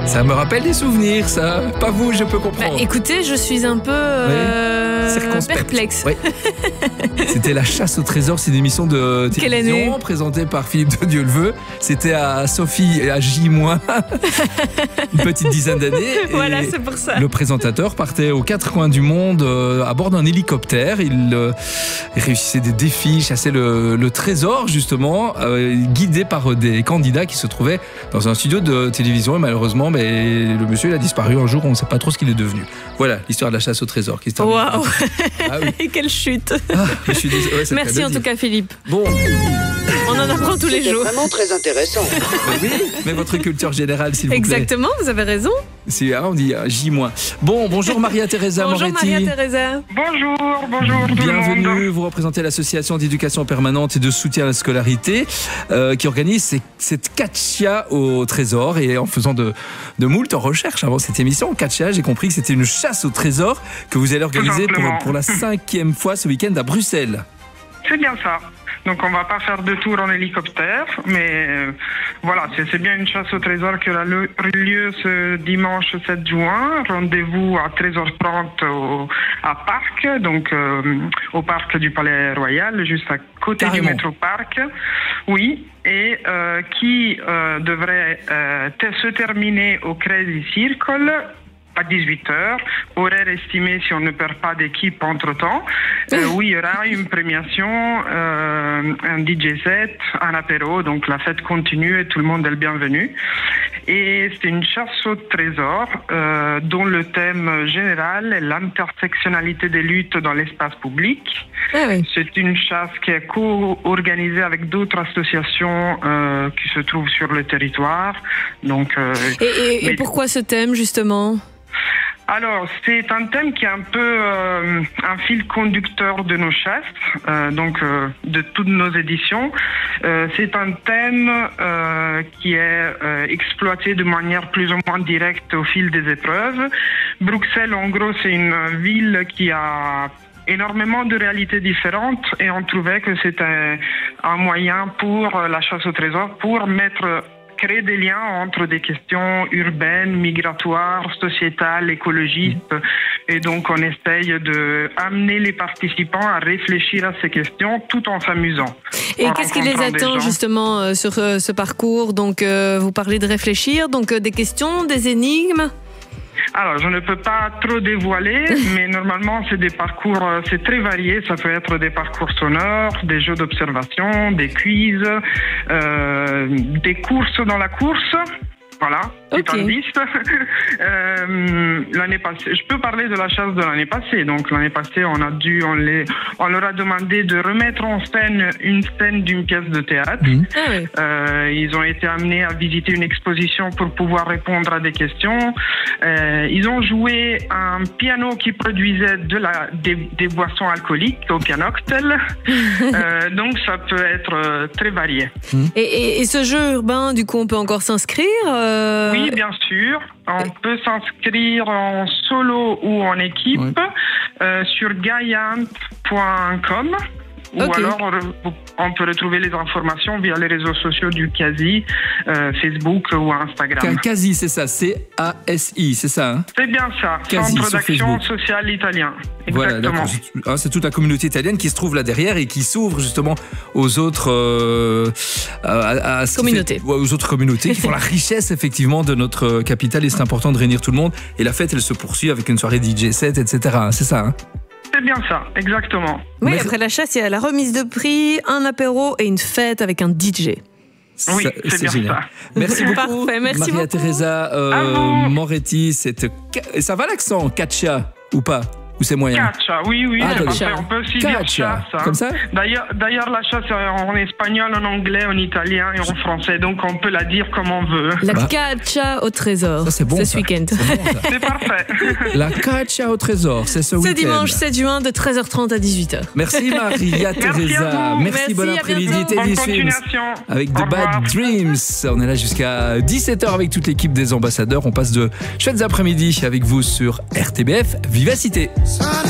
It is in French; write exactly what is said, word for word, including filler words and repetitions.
Ça me rappelle des souvenirs, ça. Pas vous, je peux comprendre. Bah, écoutez, je suis un peu euh, perplexe. Oui. C'était La Chasse au Trésor, c'est une émission de télévision présentée par Philippe de Dieu-le-Veut. C'était à Sophie et à J-, une petite dizaine d'années. Voilà, c'est pour ça. Le présentateur partait aux quatre coins du monde euh, à bord d'un hélicoptère. Il, euh, il réussissait des défis, chassait le, le trésor, justement, euh, guidé par des candidats qui se trouvaient dans un studio de télévision. Et malheureusement, mais le monsieur il a disparu un jour, on ne sait pas trop ce qu'il est devenu. Voilà l'histoire de La Chasse au Trésor qui se termine. Waouh. Ah oui. Quelle chute. Ah, je suis désolé. Ouais, merci en tout cas Philippe. Bon. On en apprend tous les jours. C'est vraiment très intéressant. Mais oui, mais votre culture générale, s'il vous plaît. Exactement, vous avez raison. C'est, hein, on dit J-. Bon, bonjour Maria-Thérèsa Bonjour Moretti. Maria-Thérèsa. Bonjour, bonjour tout Bienvenue, le monde. vous représentez l'association d'éducation permanente et de soutien à la scolarité euh, qui organise ces, cette Catcha au trésor. Et en faisant de, de moult recherches avant cette émission, Catcha, j'ai compris que c'était une chasse au trésor que vous allez organiser pour, pour la cinquième fois ce week-end à Bruxelles. C'est bien ça. Donc on va pas faire de tour en hélicoptère, mais euh, voilà, c'est, c'est bien une chasse au trésor qui aura lieu ce dimanche sept juin. Rendez-vous à treize heures trente au, à Parc, donc euh, au parc du Palais Royal, juste à côté Carrément. du métro Parc. Oui, et euh, qui euh, devrait euh, te, se terminer au Crazy Circle à dix-huit heures, horaire estimé si on ne perd pas d'équipe entre-temps. Euh, oui, il y aura une premiation, euh, un D J set, un apéro, donc la fête continue et tout le monde est le bienvenu. Et c'est une chasse au trésor euh, dont le thème général est l'intersectionnalité des luttes dans l'espace public. Ah oui. C'est une chasse qui est co-organisée avec d'autres associations euh, qui se trouvent sur le territoire. Donc, euh, et, et, mais... et pourquoi ce thème justement ? Alors, c'est un thème qui est un peu euh, un fil conducteur de nos chasses, euh, donc euh, de toutes nos éditions. Euh, c'est un thème euh, qui est euh, exploité de manière plus ou moins directe au fil des épreuves. Bruxelles, en gros, c'est une ville qui a énormément de réalités différentes et on trouvait que c'était un moyen pour la chasse au trésor pour mettre créer des liens entre des questions urbaines, migratoires, sociétales, écologistes. Et donc, on essaye de amener les participants à réfléchir à ces questions tout en s'amusant. Et qu'est-ce qui les attend justement euh, sur euh, ce parcours ? Donc, euh, vous parlez de réfléchir, donc euh, des questions, des énigmes ? Alors, je ne peux pas trop dévoiler, mais normalement, c'est des parcours, c'est très varié. Ça peut être des parcours sonores, des jeux d'observation, des quiz, euh, des courses dans la course. Voilà, c'est okay. indice. euh, l'année passée, je peux parler de la chasse de l'année passée. Donc l'année passée, on a dû, on, les, on leur a demandé de remettre en scène une scène d'une pièce de théâtre. Mmh. Ah oui. euh, ils ont été amenés à visiter une exposition pour pouvoir répondre à des questions. Euh, ils ont joué un piano qui produisait de la, des, des boissons alcooliques au pianoctel. euh, donc ça peut être euh, très varié. Mmh. Et, et, et ce jeu urbain, du coup, on peut encore s'inscrire euh... Oui, bien sûr. On peut s'inscrire en solo ou en équipe oui. euh, sur gaiant point com. Ou okay. alors, on peut retrouver les informations via les réseaux sociaux du Casi, euh, Facebook ou Instagram. Casi, c'est ça, C A S I, c'est ça hein? C'est bien ça, Casi, Centre d'action sociale italien. Voilà, d'accord. C'est toute la communauté italienne qui se trouve là derrière et qui s'ouvre justement aux autres euh, à, à communautés, fait, aux autres communautés qui font la richesse effectivement de notre capitale. Et c'est important de réunir tout le monde. Et la fête, elle se poursuit avec une soirée D J set, et cetera. C'est ça. Hein? C'est bien ça, exactement. Oui, mais après la chasse, il y a la remise de prix, un apéro et une fête avec un D J. Oui, ça, c'est, c'est bien génial. Ça. Merci beaucoup, Parfait, merci Maria-Thérèsa euh, Moretti. Cette... Ça va l'accent, Catcha ou pas? Ou c'est moyen? Catcha, oui, oui, ah, c'est parfait. On peut aussi Catcha. dire chasse. Hein. Comme ça? D'ailleurs, d'ailleurs, la chasse en espagnol, en anglais, en italien et en français. Donc, on peut la dire comme on veut. La bah. Catcha au trésor. Ça, c'est bon. C'est ça. ce week-end. C'est, bon, c'est parfait. La Catcha au trésor, c'est ce week-end. C'est dimanche sept juin de treize heures trente à dix-huit heures. Merci Maria-Thérèsa. Merci, Merci, bon après-midi. Bonne continuation. Avec The Bad Dreams. On est là jusqu'à dix-sept heures avec toute l'équipe des ambassadeurs. On passe de chouettes après-midi avec vous sur R T B F Vivacité.